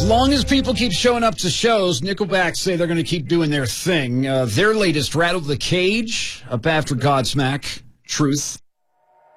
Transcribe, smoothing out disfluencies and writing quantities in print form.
As long as people keep showing up to shows, Nickelback say they're going to keep doing their thing. Their latest, Rattle the Cage, up after Godsmack, Truth.